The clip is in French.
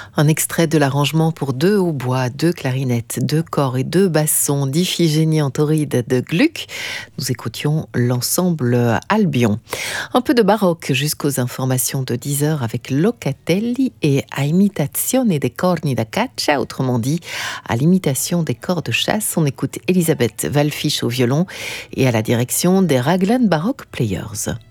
Un extrait de l'arrangement pour 2 hautbois, 2 clarinettes, 2 cors et 2 bassons d'Iphigénie en tauride de Gluck. Nous écoutions l'ensemble Albion. Un peu de baroque jusqu'aux informations de 10h avec Locatelli et A imitazione dei corni da caccia, autrement dit, à l'imitation des corps de chasse. On écoute Elisabeth Wallfisch au violon et à la direction des Raglan Baroque Players.